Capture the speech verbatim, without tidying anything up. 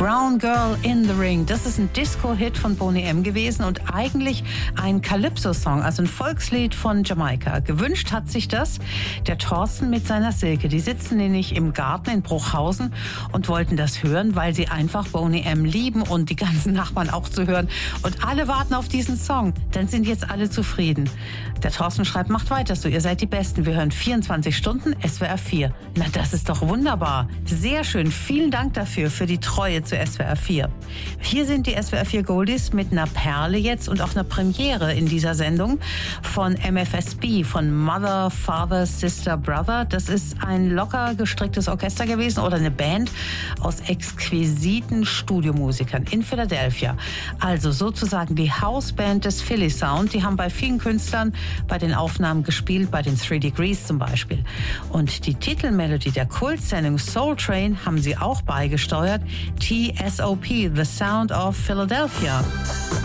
Brown Girl in the Ring. Das ist ein Disco-Hit von Boney M. gewesen und eigentlich ein Calypso-Song, also ein Volkslied von Jamaika. Gewünscht hat sich das der Thorsten mit seiner Silke. Die sitzen nämlich im Garten in Bruchhausen und wollten das hören, weil sie einfach Boney M. lieben und die ganzen Nachbarn auch zu hören. Und alle warten auf diesen Song. Dann sind jetzt alle zufrieden. Der Thorsten schreibt, macht weiter so, ihr seid die Besten. Wir hören vierundzwanzig Stunden S W R vier. Na, das ist doch wunderbar. Sehr schön. Vielen Dank dafür, für die Treue zu S W R vier. Hier sind die S W R vier Goldies mit einer Perle jetzt und auch einer Premiere in dieser Sendung von M F S B, von Mother, Father, Sister, Brother. Das ist ein locker gestricktes Orchester gewesen oder eine Band aus exquisiten Studiomusikern in Philadelphia. Also sozusagen die Hausband des Philly Sound. Die haben bei vielen Künstlern bei den Aufnahmen gespielt, bei den Three Degrees zum Beispiel. Und die Titelmelodie der Kultsendung Soul Train haben sie auch beigesteuert. T S O P, The Sound of Philadelphia.